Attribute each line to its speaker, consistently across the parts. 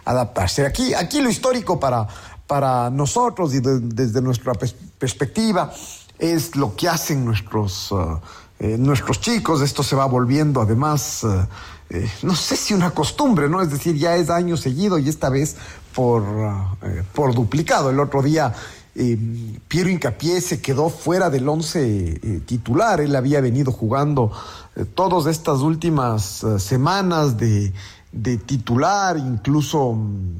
Speaker 1: adaptarse. Aquí lo histórico para nosotros y desde nuestra perspectiva es lo que hacen nuestros chicos. Esto se va volviendo además, no sé si una costumbre, ¿no? Es decir, ya es año seguido y esta vez por duplicado. El otro día Piero Hincapié se quedó fuera del 11 titular. Él había venido jugando todas estas últimas semanas de titular, incluso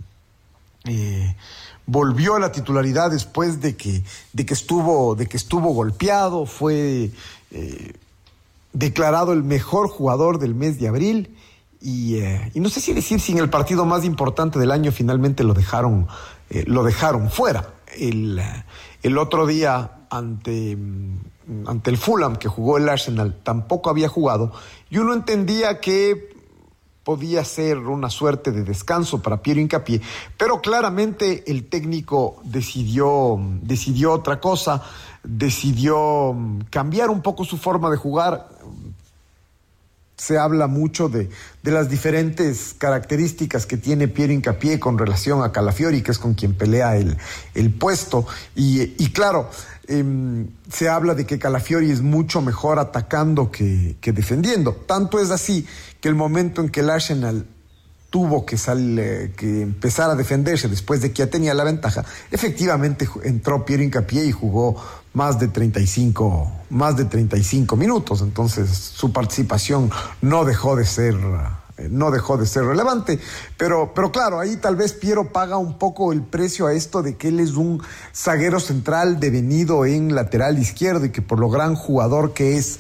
Speaker 1: volvió a la titularidad después de que estuvo golpeado. Fue declarado el mejor jugador del mes de abril y no sé si decir si en el partido más importante del año finalmente lo dejaron fuera. El otro día ante el Fulham, que jugó el Arsenal, tampoco había jugado y uno entendía que podía ser una suerte de descanso para Piero Hincapié, pero claramente el técnico decidió otra cosa, decidió cambiar un poco su forma de jugar. Se habla mucho de las diferentes características que tiene Piero Hincapié con relación a Calafiori, que es con quien pelea el puesto. Y claro, se habla de que Calafiori es mucho mejor atacando que defendiendo. Tanto es así que el momento en que el Arsenal tuvo que empezar a defenderse después de que ya tenía la ventaja, efectivamente entró Piero Hincapié y jugó más de 35 minutos. Entonces su participación no dejó de ser relevante, pero claro, ahí tal vez Piero paga un poco el precio a esto de que él es un zaguero central devenido en lateral izquierdo y que por lo gran jugador que es,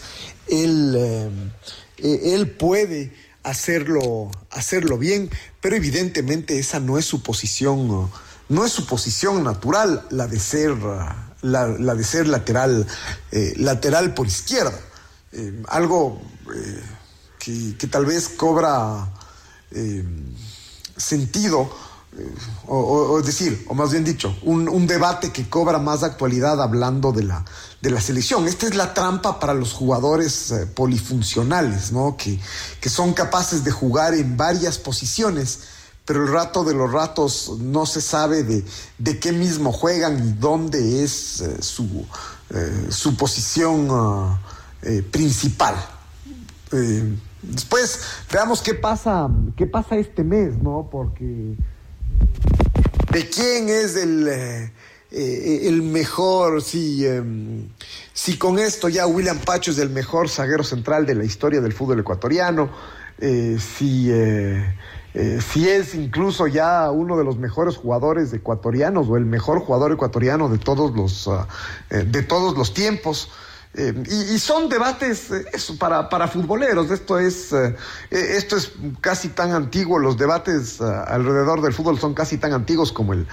Speaker 1: él puede hacerlo bien, pero evidentemente esa no es su posición natural, la de ser lateral por izquierda. Algo que tal vez cobra sentido, o más bien dicho, un debate que cobra más actualidad hablando de la selección. Esta es la trampa para los jugadores polifuncionales, ¿no? Que son capaces de jugar en varias posiciones, pero el rato de los ratos no se sabe de qué mismo juegan y dónde es su posición principal. Después veamos qué pasa este mes, ¿no? Porque de quién es el mejor, si con esto ya William Pacho es el mejor zaguero central de la historia del fútbol ecuatoriano, si es incluso ya uno de los mejores jugadores ecuatorianos o el mejor jugador ecuatoriano de todos los tiempos. Y son debates para futboleros. Esto es casi tan antiguo. Los debates alrededor del fútbol son casi tan antiguos como el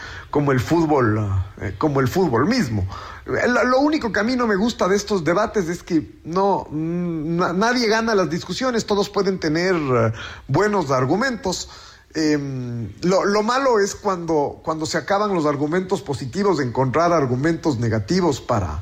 Speaker 1: fútbol mismo. Lo único que a mí no me gusta de estos debates es que nadie gana las discusiones. Todos pueden tener buenos argumentos. Lo malo es cuando se acaban los argumentos positivos de encontrar argumentos negativos para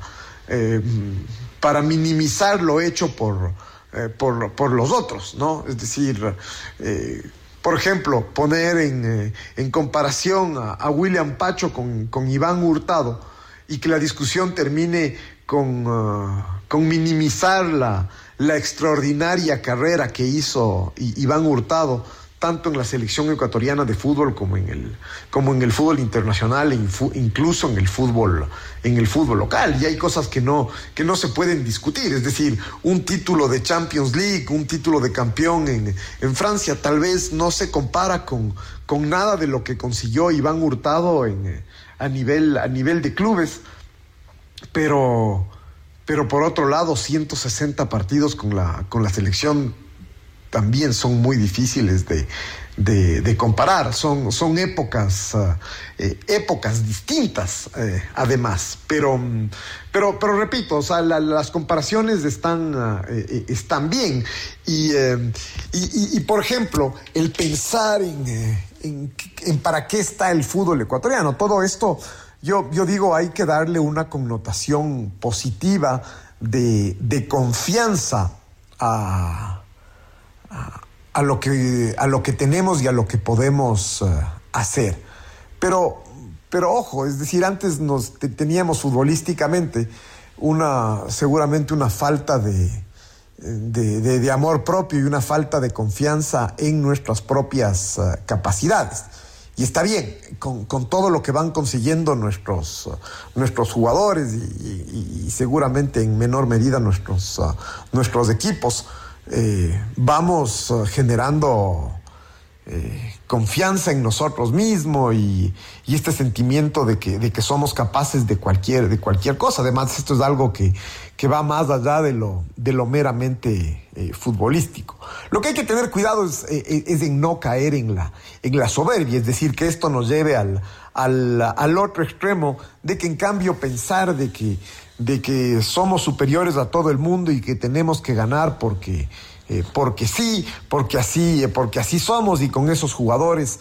Speaker 1: minimizar lo hecho por los otros, ¿no? Es decir, por ejemplo, poner en comparación a William Pacho con Iván Hurtado y que la discusión termine con minimizar la extraordinaria carrera que hizo Iván Hurtado, tanto en la selección ecuatoriana de fútbol como en el fútbol internacional e incluso en el fútbol local. Y hay cosas que no se pueden discutir. Es decir, un título de Champions League, un título de campeón en Francia tal vez no se compara con nada de lo que consiguió Iván Hurtado a nivel de clubes, pero por otro lado 160 partidos con la selección también son muy difíciles de comparar. Son épocas distintas, además. Pero repito, o sea, las comparaciones están bien. Y por ejemplo, el pensar en para qué está el fútbol ecuatoriano. Todo esto, yo digo, hay que darle una connotación positiva de confianza a lo que tenemos y a lo que podemos hacer. Pero ojo, es decir, antes teníamos futbolísticamente seguramente una falta de amor propio y una falta de confianza en nuestras propias capacidades. Y está bien, con todo lo que van consiguiendo nuestros jugadores y seguramente en menor medida nuestros equipos, vamos generando confianza en nosotros mismos y este sentimiento de que somos capaces de cualquier cosa. Además, esto es algo que va más allá de lo meramente futbolístico. Lo que hay que tener cuidado es en no caer en la soberbia, es decir, que esto nos lleve al otro extremo, de que en cambio pensar de que somos superiores a todo el mundo y que tenemos que ganar porque sí, porque así somos, y con esos jugadores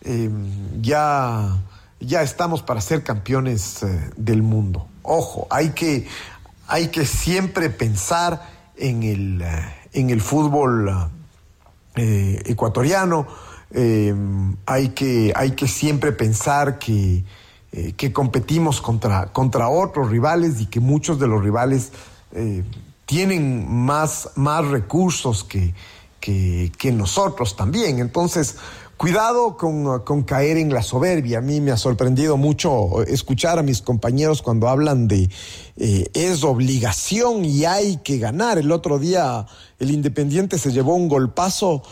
Speaker 1: ya estamos para ser campeones del mundo. Ojo, hay que siempre pensar en el fútbol ecuatoriano. Hay que siempre pensar que competimos contra otros rivales y que muchos de los rivales tienen más recursos que nosotros también. Entonces, cuidado con caer en la soberbia. A mí me ha sorprendido mucho escuchar a mis compañeros cuando hablan de es obligación y hay que ganar. El otro día el Independiente se llevó un golpazo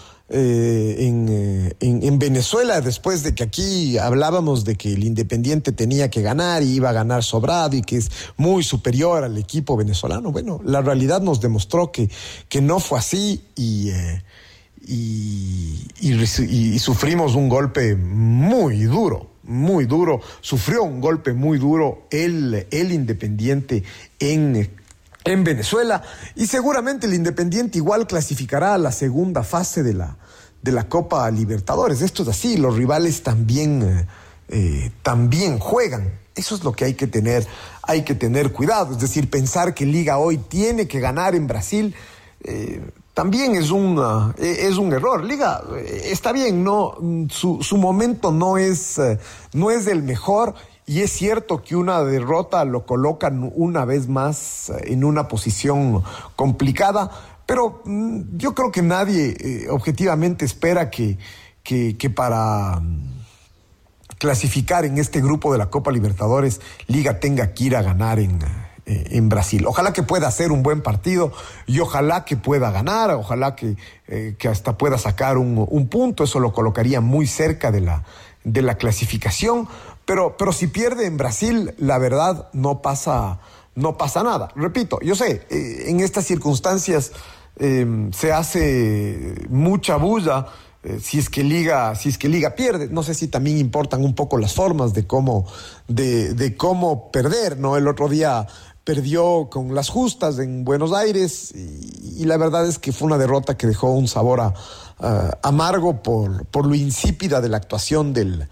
Speaker 1: en Venezuela, después de que aquí hablábamos de que el Independiente tenía que ganar y iba a ganar sobrado y que es muy superior al equipo venezolano. Bueno, la realidad nos demostró que no fue así y sufrimos un golpe muy duro, sufrió un golpe muy duro el Independiente en Venezuela, y seguramente el Independiente igual clasificará a la segunda fase de la Copa Libertadores. Esto es así, los rivales también juegan. Eso es lo que hay que tener cuidado. Es decir, pensar que Liga hoy tiene que ganar en Brasil también es un error. Liga está bien, no, su momento no es el mejor. Y es cierto que una derrota lo coloca una vez más en una posición complicada, pero yo creo que nadie objetivamente espera que para clasificar en este grupo de la Copa Libertadores, Liga tenga que ir a ganar en Brasil. Ojalá que pueda hacer un buen partido y ojalá que pueda ganar, ojalá que hasta pueda sacar un punto. Eso lo colocaría muy cerca de la clasificación. Pero si pierde en Brasil, la verdad no pasa nada. Repito, yo sé, en estas circunstancias se hace mucha bulla si es que Liga pierde. No sé si también importan un poco las formas de cómo perder, ¿no? El otro día perdió con las justas en Buenos Aires y la verdad es que fue una derrota que dejó un sabor amargo por lo insípida de la actuación del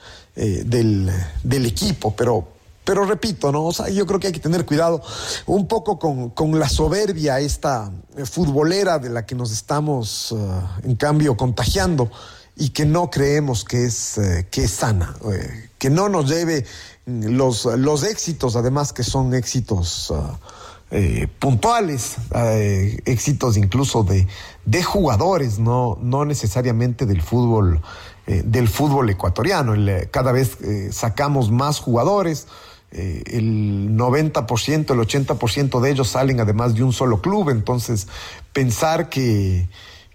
Speaker 1: equipo, pero repito, ¿no? O sea, yo creo que hay que tener cuidado un poco con la soberbia esta futbolera de la que nos estamos en cambio contagiando y que no creemos que es sana, que no nos lleve los éxitos, además que son éxitos puntuales, éxitos incluso de jugadores, no necesariamente del fútbol ecuatoriano. Cada vez sacamos más jugadores, el 90%, el 80% de ellos salen además de un solo club. Entonces pensar que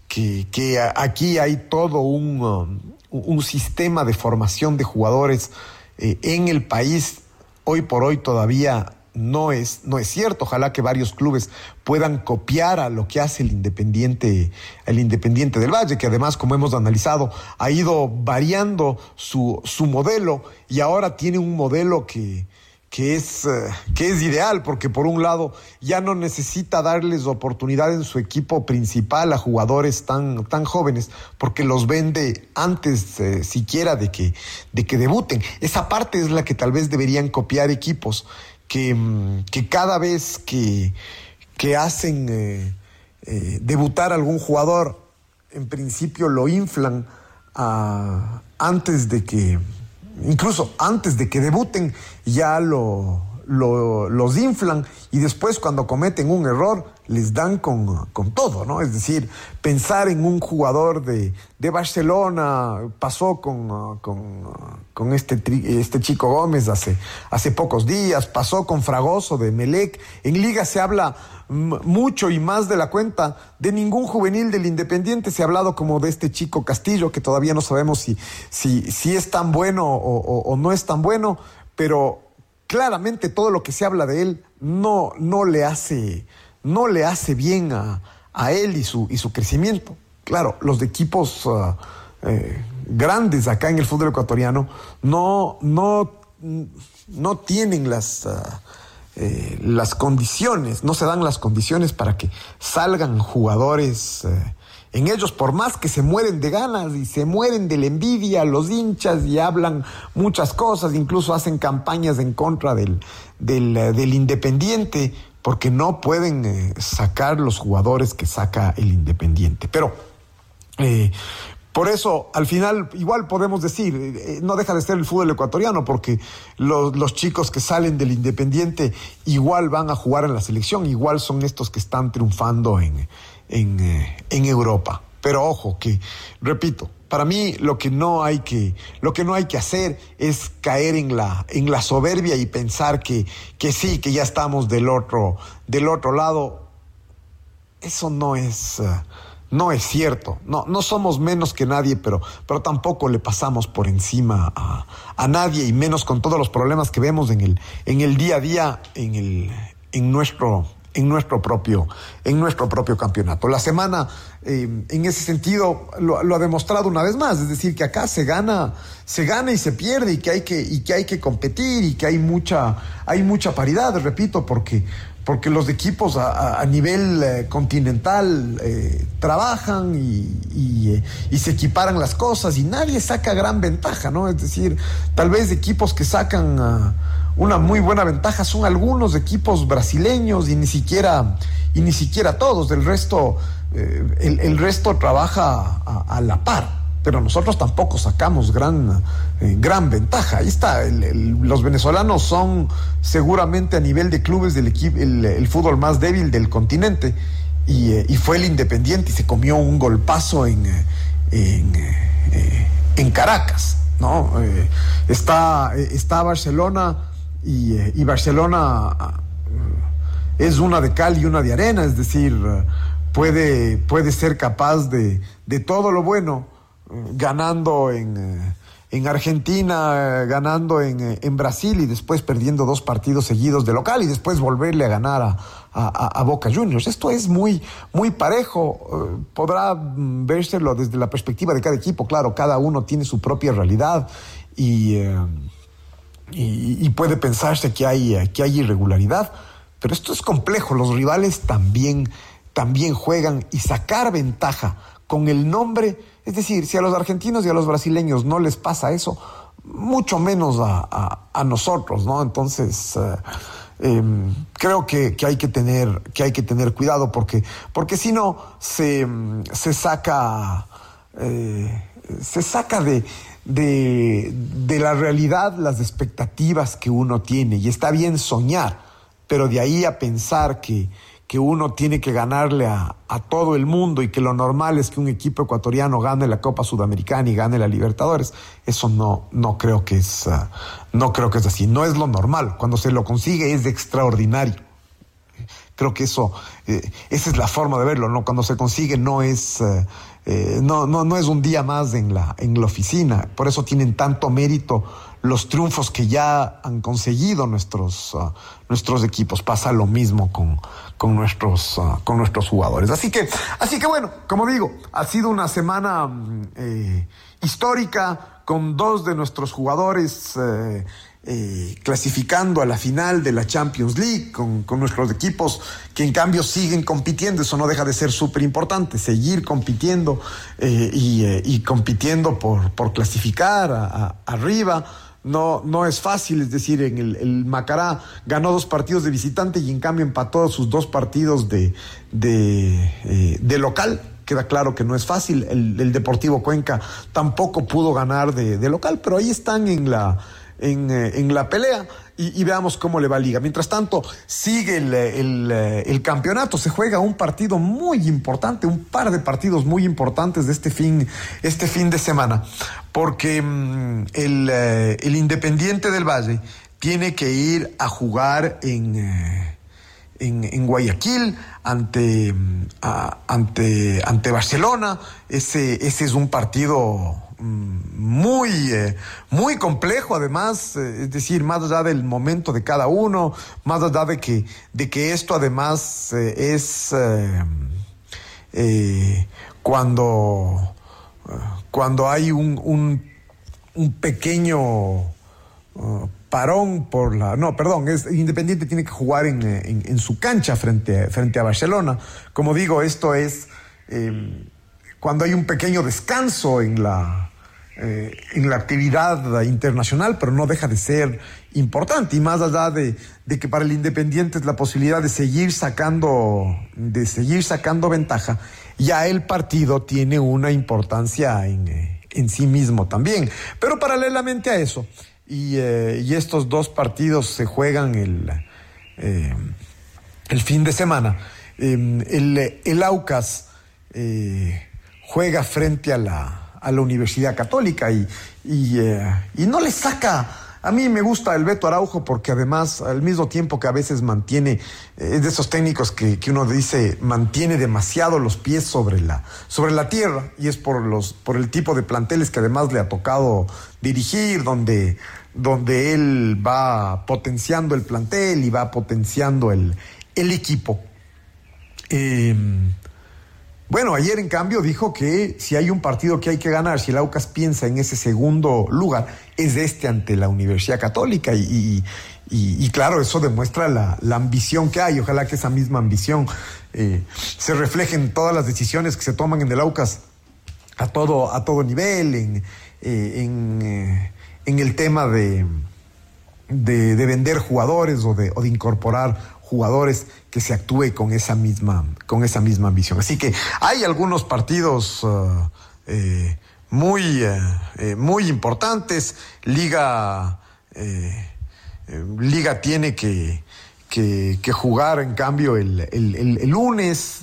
Speaker 1: aquí hay todo un sistema de formación de jugadores en el país hoy por hoy todavía no es cierto. Ojalá que varios clubes puedan copiar a lo que hace el Independiente del Valle, que además, como hemos analizado, ha ido variando su modelo y ahora tiene un modelo que es ideal, porque por un lado ya no necesita darles oportunidad en su equipo principal a jugadores tan jóvenes, porque los vende antes siquiera de que debuten. Esa parte es la que tal vez deberían copiar equipos que cada vez que hacen debutar a algún jugador, en principio lo inflan antes de que incluso antes de que debuten ya los inflan, y después cuando cometen un error les dan con todo, ¿no? Es decir, pensar en un jugador de Barcelona, pasó con este Chico Gómez hace pocos días, pasó con Fragoso de Emelec. En Liga se habla mucho y más de la cuenta. De ningún juvenil del Independiente se ha hablado como de este Chico Castillo, que todavía no sabemos si es tan bueno o no es tan bueno, pero claramente todo lo que se habla de él no le hace bien a él y su crecimiento. Claro, los de equipos grandes acá en el fútbol ecuatoriano no tienen las condiciones, no se dan las condiciones para que salgan jugadores en ellos, por más que se mueren de ganas y se mueren de la envidia los hinchas y hablan muchas cosas, incluso hacen campañas en contra del Independiente, porque no pueden sacar los jugadores que saca el Independiente. Pero por eso, al final, igual podemos decir, no deja de ser el fútbol ecuatoriano, porque los chicos que salen del Independiente igual van a jugar en la selección, igual son estos que están triunfando en Europa. Pero ojo, que, repito, para mí lo que no hay que hacer es caer en la soberbia y pensar que sí, que ya estamos del otro lado. Eso no es cierto. No somos menos que nadie, pero tampoco le pasamos por encima a nadie, y menos con todos los problemas que vemos en el día a día en nuestro propio campeonato. La semana, en ese sentido, lo ha demostrado una vez más. Es decir, que acá se gana y se pierde, y que hay que competir, y que hay mucha paridad, repito, porque los equipos a nivel continental trabajan y se equiparan las cosas, y nadie saca gran ventaja, ¿no? Es decir, tal vez equipos que sacan una muy buena ventaja son algunos equipos brasileños, y ni siquiera todos. El resto trabaja a la par, pero nosotros tampoco sacamos gran ventaja. Ahí está, los venezolanos son seguramente a nivel de clubes el fútbol más débil del continente, y fue el Independiente y se comió un golpazo en Caracas, ¿no? Está Barcelona, y Barcelona es una de cal y una de arena. Es decir, puede ser capaz de todo lo bueno, ganando en Argentina, ganando en Brasil, y después perdiendo 2 partidos seguidos de local, y después volverle a ganar a Boca Juniors. Esto es muy, muy parejo. Podrá vérselo desde la perspectiva de cada equipo. Claro, cada uno tiene su propia realidad, y puede pensarse que hay irregularidad, pero esto es complejo. Los rivales también juegan, y sacar ventaja con el nombre, es decir, si a los argentinos y a los brasileños no les pasa eso, mucho menos a nosotros, ¿no? Entonces, creo que hay que tener cuidado, porque si no se saca de la realidad las expectativas que uno tiene. Y está bien soñar, pero de ahí a pensar que uno tiene que ganarle a todo el mundo, y que lo normal es que un equipo ecuatoriano gane la Copa Sudamericana y gane la Libertadores, eso no creo que es así. No es lo normal. Cuando se lo consigue es extraordinario. Creo que esa es la forma de verlo, ¿no? Cuando se consigue no es un día más en la oficina. Por eso tienen tanto mérito los triunfos que ya han conseguido nuestros equipos. Pasa lo mismo con nuestros jugadores. Así que bueno, como digo, ha sido una semana histórica, con 2 de nuestros jugadores clasificando a la final de la Champions League, con nuestros equipos que en cambio siguen compitiendo. Eso no deja de ser súper importante, seguir compitiendo y compitiendo por clasificar arriba. No es fácil. Es decir, en el Macará ganó 2 partidos de visitante, y en cambio empató sus 2 partidos de local. queda claro que no es fácil. El Deportivo Cuenca tampoco pudo ganar de local, pero ahí están en la pelea. Y veamos cómo le va a Liga. Mientras tanto, sigue el campeonato. Se juega un partido muy importante, un par de partidos muy importantes de este fin de semana. Porque el Independiente del Valle tiene que ir a jugar en Guayaquil ante Barcelona. Ese es un partido muy complejo, además, es decir, más allá del momento de cada uno, más allá de que esto además es cuando hay un pequeño parón Independiente tiene que jugar en su cancha frente a Barcelona. Como digo, esto es cuando hay un pequeño descanso en la actividad internacional, pero no deja de ser importante, y más allá de que para el Independiente es la posibilidad de seguir sacando ventaja, ya el partido tiene una importancia en sí mismo también. Pero paralelamente a eso, y estos dos partidos se juegan el fin de semana, el Aucas juega frente a la Universidad Católica y no le saca. A mí me gusta el Beto Araujo porque además, al mismo tiempo que a veces mantiene, es de esos técnicos que uno dice mantiene demasiado los pies sobre la tierra, y es por el tipo de planteles que además le ha tocado dirigir, donde él va potenciando el plantel y va potenciando el equipo. Bueno, ayer en cambio dijo que si hay un partido que hay que ganar, si el Aucas piensa en ese segundo lugar, es ante la Universidad Católica, y claro, eso demuestra la ambición que hay. Ojalá que esa misma ambición se refleje en todas las decisiones que se toman en el Aucas a todo nivel, en el tema de vender jugadores o de incorporar jugadores, que se actúe con esa misma ambición. Así que hay algunos partidos muy importantes. Liga tiene que jugar en cambio el lunes,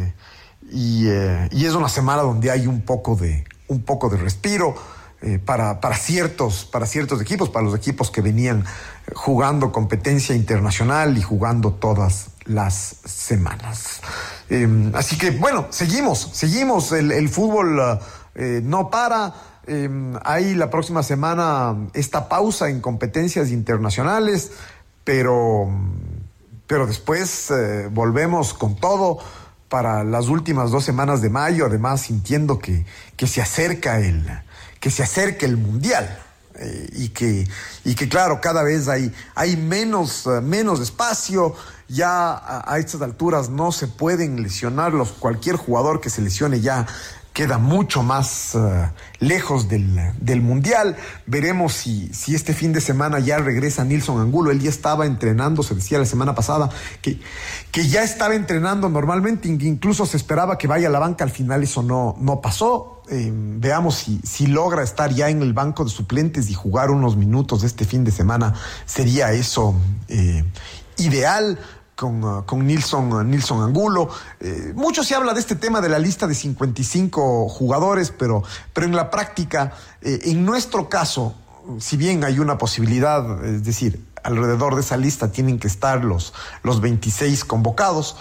Speaker 1: y es una semana donde hay un poco de respiro para ciertos equipos, para los equipos que venían jugando competencia internacional y jugando todas las semanas. Así que bueno, seguimos, el fútbol no para. Hay la próxima semana esta pausa en competencias internacionales, pero después volvemos con todo para las últimas 2 semanas de mayo, además sintiendo que se acerca el Mundial, y que claro, cada vez hay menos espacio. Ya a estas alturas no se pueden lesionar cualquier jugador que se lesione ya queda mucho más lejos del Mundial. Veremos si este fin de semana ya regresa Nilson Angulo. Él ya estaba entrenando, se decía la semana pasada que ya estaba entrenando normalmente, incluso se esperaba que vaya a la banca. Al final eso no pasó. Veamos si logra estar ya en el banco de suplentes y jugar unos minutos este fin de semana. Sería eso ideal con Nilson Angulo. Mucho se habla de este tema de la lista de 55 jugadores, pero en la práctica, en nuestro caso, si bien hay una posibilidad, es decir, alrededor de esa lista tienen que estar los 26 convocados,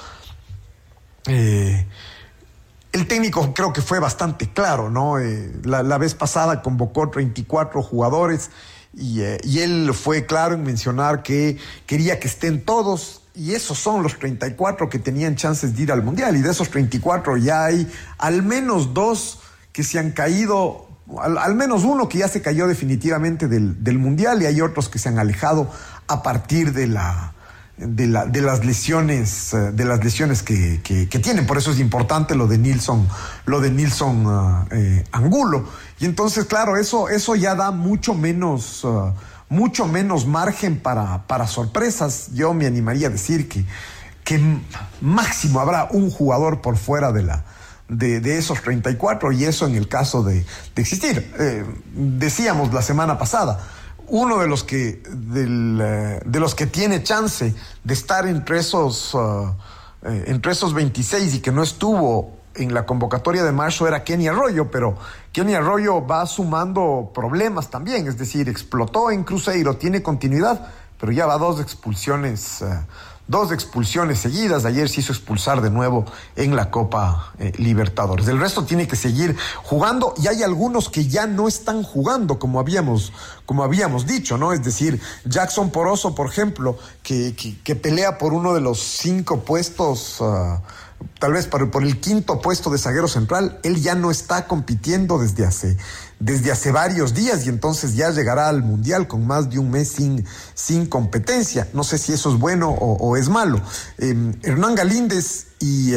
Speaker 1: el técnico creo que fue bastante claro, ¿no? La vez pasada convocó 34 jugadores y él fue claro en mencionar que quería que estén todos, y esos son los 34 que tenían chances de ir al Mundial, y de esos 34 ya hay al menos 2 que se han caído, al menos uno que ya se cayó definitivamente del Mundial, y hay otros que se han alejado a partir de las lesiones que tienen. Por eso es importante lo de Nilson Angulo. Y entonces, claro, eso ya da mucho menos margen para sorpresas. Yo me animaría a decir que máximo habrá un jugador por fuera de de esos 34, y eso en el caso de existir. Decíamos la semana pasada, uno de los que tiene chance de estar entre esos 26 y que no estuvo en la convocatoria de marzo era Kenny Arroyo, pero Kenny Arroyo va sumando problemas también, es decir, explotó en Cruzeiro, tiene continuidad, pero ya va dos expulsiones seguidas. Ayer se hizo expulsar de nuevo en la Copa Libertadores. El resto tiene que seguir jugando, y hay algunos que ya no están jugando, como habíamos dicho, ¿no? Es decir, Jackson Poroso, por ejemplo, que pelea por uno de los 5 puestos, tal vez por el 5º puesto de zaguero central. Él ya no está compitiendo desde hace varios días, y entonces ya llegará al Mundial con más de un mes sin competencia. No sé si eso es bueno o es malo. Hernán Galíndez y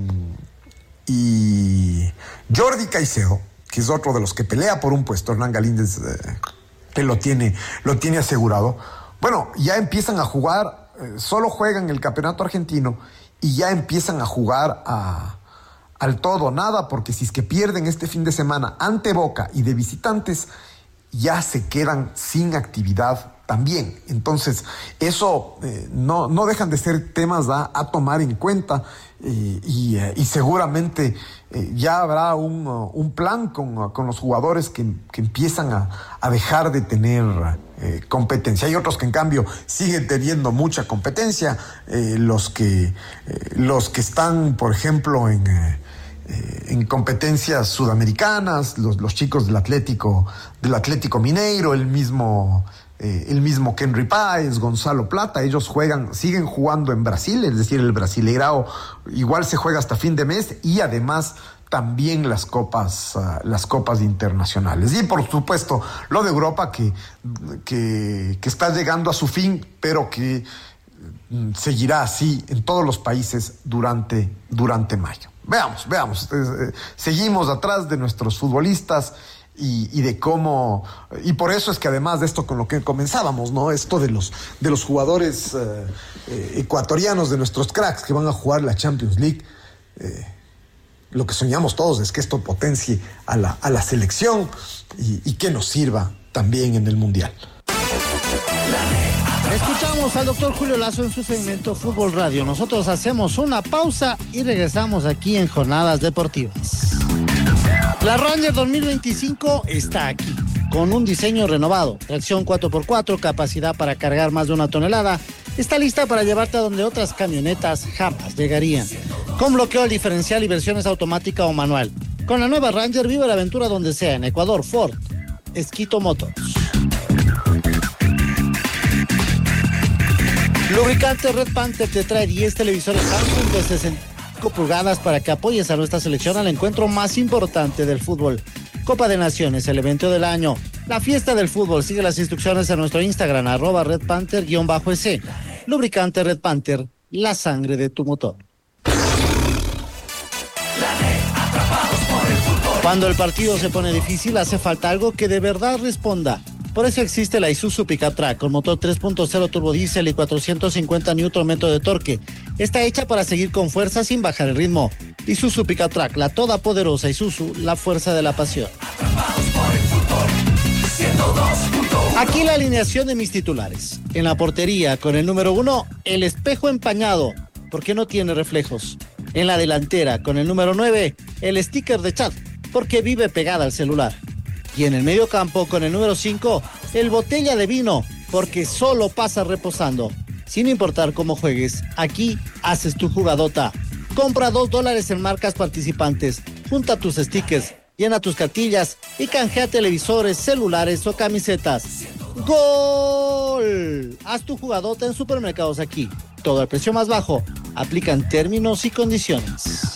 Speaker 1: Jordi Caicedo, que es otro de los que pelea por un puesto. Hernán Galíndez que lo tiene asegurado. Bueno, ya empiezan a jugar, solo juegan el campeonato argentino y ya empiezan a jugar al todo o nada, porque si es que pierden este fin de semana ante Boca y de visitantes, ya se quedan sin actividad también. Entonces, eso no dejan de ser temas a tomar en cuenta, y seguramente ya habrá un plan con los jugadores que empiezan a dejar de tener competencia. Hay otros que en cambio siguen teniendo mucha competencia, los que están, por ejemplo, en competencias sudamericanas, los chicos del Atlético Mineiro, el mismo Kenry Páez, Gonzalo Plata. Ellos siguen jugando en Brasil, es decir, el Brasileirao igual se juega hasta fin de mes, y además también las copas internacionales. Y por supuesto lo de Europa que está llegando a su fin, pero que seguirá así en todos los países durante mayo. Veamos, seguimos atrás de nuestros futbolistas y de cómo, y por eso es que además de esto con lo que comenzábamos, ¿no? Esto de los jugadores ecuatorianos, de nuestros cracks que van a jugar la Champions League, lo que soñamos todos es que esto potencie a la selección y que nos sirva también en el Mundial.
Speaker 2: Escuchamos al doctor Julio Lazo en su segmento Fútbol Radio. Nosotros hacemos una pausa y regresamos aquí en Jornadas Deportivas. La Ranger 2025 está aquí, con un diseño renovado, tracción 4x4, capacidad para cargar más de 1 tonelada. Está lista para llevarte a donde otras camionetas jamás llegarían. Con bloqueo al diferencial y versiones automática o manual. Con la nueva Ranger vive la aventura donde sea, en Ecuador, Ford, Esquito Motors. Lubricante Red Panther te trae 10 televisores Samsung de 65 pulgadas para que apoyes a nuestra selección al encuentro más importante del fútbol. Copa de Naciones, el evento del año, la fiesta del fútbol. Sigue las instrucciones en nuestro Instagram, @RedPanther_S. Lubricante Red Panther, la sangre de tu motor. Cuando el partido se pone difícil, hace falta algo que de verdad responda. Por eso existe la Isuzu Pickup Track con motor 3.0 turbodiesel y 450 Nm de torque. Está hecha para seguir con fuerza sin bajar el ritmo. Isuzu Pickup Track, la todopoderosa Isuzu, la fuerza de la pasión. Aquí la alineación de mis titulares. En la portería, con el número 1, el espejo empañado, porque no tiene reflejos. En la delantera, con el número 9, el sticker de chat, porque vive pegada al celular. Y en el medio campo, con el número 5, el botella de vino, porque solo pasa reposando. Sin importar cómo juegues, aquí haces tu jugadota. Compra $2 en marcas participantes, junta tus stickers, llena tus cartillas y canjea televisores, celulares o camisetas. ¡Gol! Haz tu jugadota en Supermercados Aquí. Todo al precio más bajo. Aplican términos y condiciones.